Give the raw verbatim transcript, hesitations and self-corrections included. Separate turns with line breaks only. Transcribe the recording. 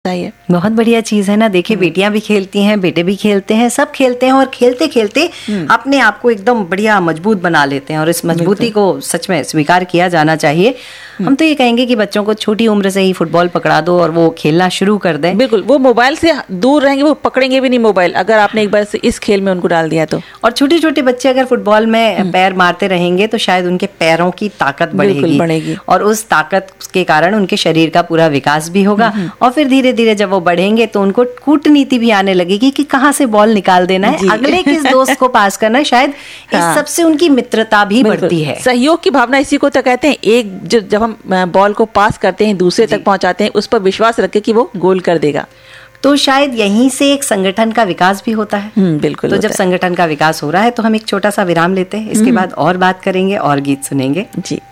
है।
बहुत बढ़िया चीज है ना। देखिए बेटियां भी खेलती हैं, बेटे भी खेलते हैं, सब खेलते हैं और खेलते खेलते अपने आप को एकदम बढ़िया मजबूत बना लेते हैं और इस मजबूती को सच में स्वीकार किया जाना चाहिए। हम तो ये कहेंगे कि बच्चों को छोटी उम्र से ही फुटबॉल पकड़ा दो और वो खेलना शुरू कर दें।
बिल्कुल, वो मोबाइल से दूर रहेंगे, वो पकड़ेंगे भी नहीं मोबाइल, अगर आपने एक बार से इस खेल में उनको डाल दिया तो।
और छोटे छोटे बच्चे अगर फुटबॉल में पैर मारते रहेंगे तो शायद उनके पैरों की ताकत बढ़ेगी, बढ़ेगी और उस ताकत के कारण उनके शरीर का पूरा विकास भी होगा और फिर धीरे धीरे जब वो बढ़ेंगे तो उनको कूटनीति भी आने लगेगी कि कहाँ से बॉल निकाल देना है, अगले किस दोस्त को पास करना है। शायद इस सबसे उनकी मित्रता भी बढ़ती है।
सहयोग की भावना इसी को तो कहते हैं। एक जब हम बॉल को पास करते हैं, दूसरे तक पहुंचाते हैं, उस पर विश्वास रखे कि वो गोल कर देगा,
तो शायद यहीं से एक संगठन का विकास भी होता है।
बिल्कुल।
तो जब संगठन का विकास हो रहा है तो हम एक छोटा सा विराम लेते हैं, इसके बाद और बात करेंगे और गीत सुनेंगे।
जी।